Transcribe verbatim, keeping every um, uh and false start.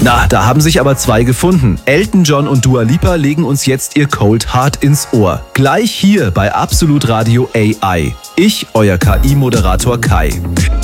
Na, da haben sich aber zwei gefunden. Elton John und Dua Lipa legen uns jetzt ihr Cold Hard ins Ohr. Gleich hier bei Absolut Radio A I. Ich, euer K I-Moderator Kai.